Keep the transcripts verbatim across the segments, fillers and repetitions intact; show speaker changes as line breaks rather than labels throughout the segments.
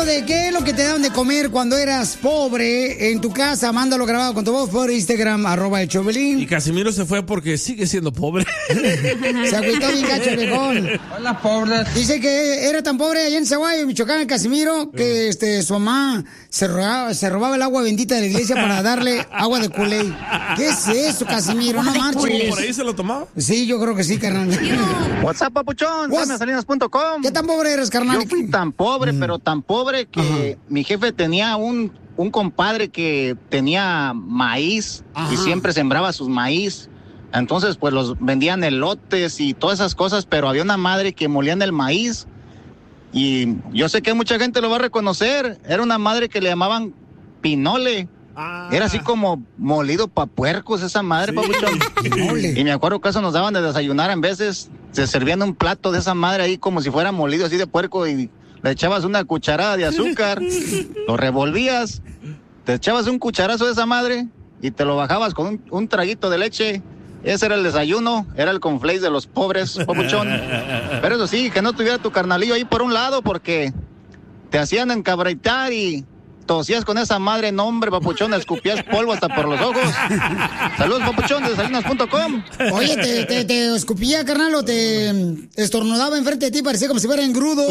hablando de qué es lo que te daban de comer cuando eras pobre en tu casa, mándalo grabado con tu voz por Instagram, arroba el Chovelín.
Y Casimiro se fue porque sigue siendo pobre.
Se agüitó bien gacho el viejón.
Hola, pobres.
Dice que era tan pobre allá en Zaguayo, Michoacán, el Casimiro, que este, su mamá se robaba, se robaba el agua bendita de la iglesia para darle agua de Kool-Aid. ¿Qué es eso, Casimiro? No marches.
¿Por ahí se lo tomaba?
Sí, yo creo que sí, carnal.
What's up, papuchón? Sammy Salinas punto com.
¿Qué tan pobre eres, carnal?
Yo fui tan pobre, mm. pero tan pobre que Ajá. mi jefe tenía un, un compadre que tenía maíz Ajá. y siempre sembraba sus maíz. Entonces, pues los vendían elotes y todas esas cosas, pero había una madre que molía en el maíz. Y yo sé que mucha gente lo va a reconocer. Era una madre que le llamaban pinole. Ah. Era así como molido pa' puercos esa madre, sí. papuchón. Y me acuerdo que eso nos daban de desayunar en veces. Se servían un plato de esa madre ahí como si fuera molido así de puerco y le echabas una cucharada de azúcar, lo revolvías, te echabas un cucharazo de esa madre y te lo bajabas con un, un traguito de leche. Ese era el desayuno, era el cornflakes de los pobres, papuchón. Pero eso sí, que no tuviera tu carnalillo ahí por un lado porque te hacían encabritar y tosías con esa madre, no hombre, papuchón, escupías polvo hasta por los ojos. Saludos, papuchón, de salinas punto com.
Oye, ¿te, te, te escupía, carnal, o te estornudaba enfrente de ti? Parecía como si fuera engrudo.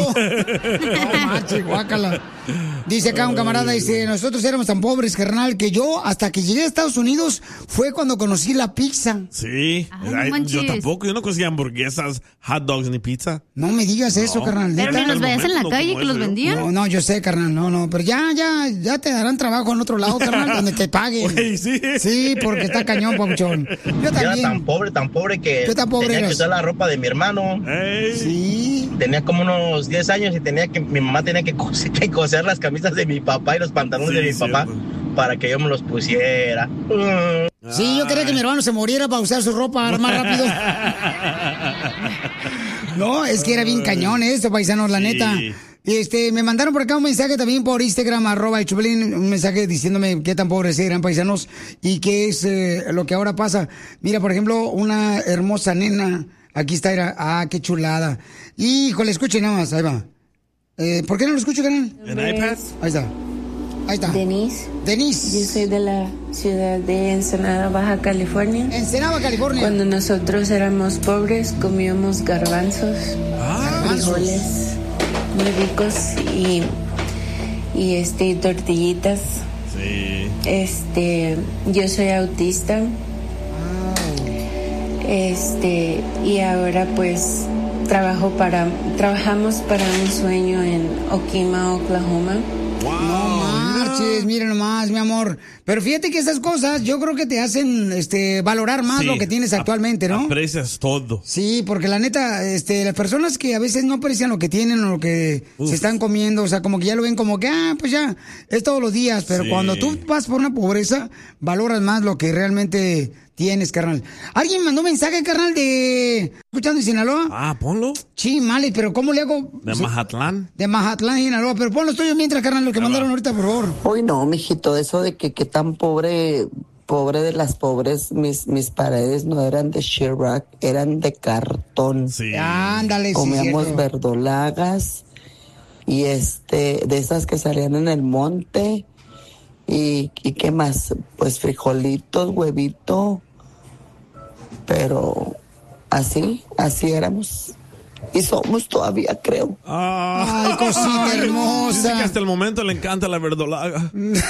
No, macho, guácala. Dice acá un camarada, dice, nosotros éramos tan pobres, carnal, que yo, hasta que llegué a Estados Unidos, fue cuando conocí la pizza.
Sí, Ay, no yo tampoco, yo no conocía hamburguesas, hot dogs ni pizza.
No me digas eso,
no.
carnal.
Pero ni los veías en la calle que los vendían.
No, no, yo sé, carnal, no, no, pero ya, ya, ya te darán trabajo en otro lado, carnal, donde te paguen.
Oye, sí.
Sí, porque está cañón, papuchón. Yo también.
Yo era tan pobre, tan pobre que
tan pobre
tenía
eras?
que usar la ropa de mi hermano.
Hey.
Sí.
Tenía como unos diez años y tenía que, mi mamá tenía que coser, que coser las camisas de mi papá y los pantalones sí, de mi sí, papá sí. para que yo me los pusiera.
Sí, yo quería que mi hermano se muriera para usar su ropa más rápido. No, es que era bien cañón esto, paisanos, la sí. neta. Este, me mandaron por acá un mensaje también por Instagram, arroba el Chovelín, un mensaje diciéndome qué tan pobres eran, paisanos, y qué es eh, lo que ahora pasa. Mira, por ejemplo, una hermosa nena, aquí está, era, ah, qué chulada. Híjole, escuchen nada más, ahí va. Eh, ¿Por qué no lo escucho, canal?
¿En iPad?
Ahí está. Ahí está.
Denise.
Denise.
Yo soy de la ciudad de Ensenada, Baja California.
Ensenada, California.
Cuando nosotros éramos pobres, comíamos garbanzos, ah, frijoles muy ricos y, y este, tortillitas.
Sí.
Este, yo soy autista. Wow. Este, y ahora pues trabajo para, trabajamos para un sueño en Okima, Oklahoma.
Wow. No marches, miren nomás, mi amor. Pero fíjate que esas cosas yo creo que te hacen este valorar más sí, lo que tienes actualmente, ¿no?
Aprecias todo.
Sí, porque la neta, este, las personas que a veces no aprecian lo que tienen o lo que Uf. se están comiendo, o sea, como que ya lo ven como que, ah, pues ya, es todos los días. Pero sí. cuando tú vas por una pobreza, valoras más lo que realmente tienes, carnal. ¿Alguien mandó un mensaje, carnal, de... escuchando en Sinaloa?
Ah, ponlo.
Sí, male, pero ¿cómo le hago?
De Mazatlán.
De Mazatlán, Sinaloa. Pero ponlo tuyo mientras, carnal, lo que mandaron ahorita, por favor.
Uy, no, mijito, eso de que, que tan pobre, pobre de las pobres, mis, mis paredes no eran de shellac, eran de cartón.
Sí.
Ándale, sí.
Comíamos
cierto.
verdolagas y este, de esas que salían en el monte. Y, y qué más, pues frijolitos, huevito, pero así, así éramos. Y somos todavía, creo.
Ah,
¡Ay, cosita hermosa!
Dice que hasta el momento le encanta la verdolaga.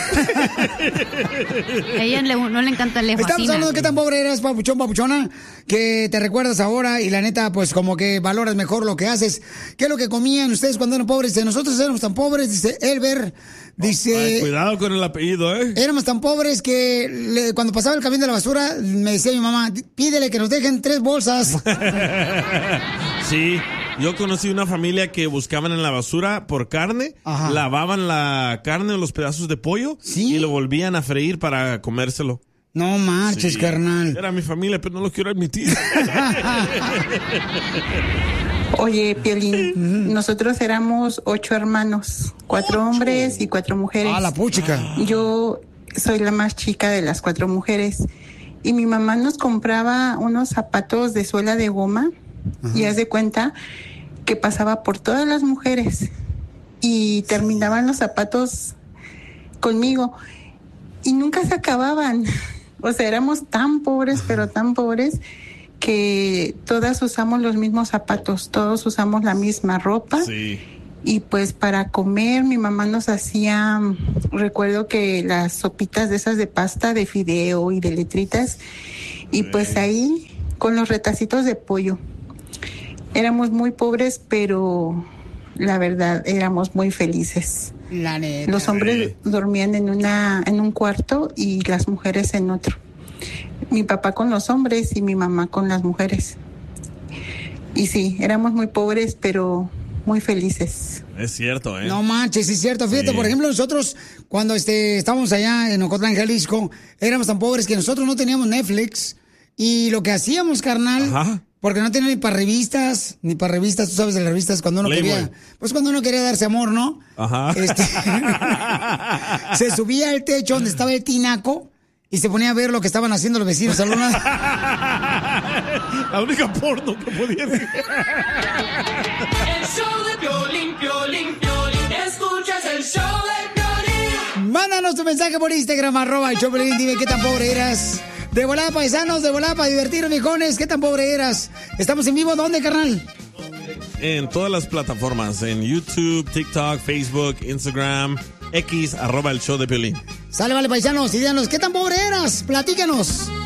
A ella le, no le encanta el lejos.
Estamos hablando de qué tan pobre eres, papuchón, papuchona, que te recuerdas ahora y la neta, pues como que valoras mejor lo que haces. ¿Qué es lo que comían ustedes cuando eran pobres? Dice, nosotros éramos tan pobres, dice Elber. Dice...
Ay, cuidado con el apellido, ¿eh?
Éramos tan pobres que le, cuando pasaba el camión de la basura, me decía mi mamá, pídele que nos dejen tres bolsas.
Sí, yo conocí una familia que buscaban en la basura por carne, Ajá. lavaban la carne o los pedazos de pollo ¿Sí? y lo volvían a freír para comérselo.
No marches, sí. carnal.
Era mi familia, pero no lo quiero admitir.
Oye, Piolín, nosotros éramos ocho hermanos, cuatro ¿Ocho? hombres y cuatro mujeres.
Ah, la puchica.
Yo soy la más chica de las cuatro mujeres. Y mi mamá nos compraba unos zapatos de suela de goma. Ajá. Y haz de cuenta que pasaba por todas las mujeres. y terminaban los zapatos conmigo y nunca se acababan. O sea, éramos tan pobres, pero tan pobres, que todas usamos los mismos zapatos, todos usamos la misma ropa.
Sí.
Y pues para comer mi mamá nos hacía, recuerdo que las sopitas de esas de pasta, de fideo y de letritas, y pues ahí con los retacitos de pollo. Éramos muy pobres, pero la verdad éramos muy felices.
La neta.
Los hombres dormían en una en un cuarto y las mujeres en otro. Mi papá con los hombres y mi mamá con las mujeres. Y sí, éramos muy pobres, pero muy felices.
Es cierto, ¿eh?
No manches, es cierto. Fíjate, sí. Por ejemplo, nosotros cuando este estábamos allá en Ocotlán, Jalisco, éramos tan pobres que nosotros no teníamos Netflix. Y lo que hacíamos, carnal, Ajá. porque no tenía ni para revistas, ni para revistas, tú sabes de las revistas, cuando uno Playboy. quería, pues cuando uno quería darse amor, ¿no?
Ajá.
Este, se subía al techo donde estaba el tinaco y se ponía a ver lo que estaban haciendo los vecinos al lado.
La única porno que podía ver.
El show de Piolín, Piolín, Piolín. Escuchas el show de Piolín.
Mándanos tu mensaje por Instagram, arroba el show de Piolín. Dime qué tan pobre eras. De volada, paisanos, de volada para divertir, mijones. ¿Qué tan pobre eras? ¿Estamos en vivo? ¿Dónde, carnal?
En todas las plataformas. En YouTube, TikTok, Facebook, Instagram, X, arroba el show de Piolín.
Sale, vale, paisanos. Y díganos, ¿qué tan pobre eras? Platícanos.